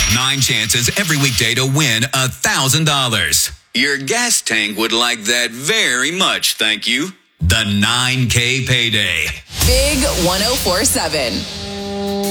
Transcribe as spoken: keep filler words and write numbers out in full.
Nine chances every weekday to win one thousand dollars. Your gas tank would like that very much, thank you. The nine K Payday. Big one oh four seven.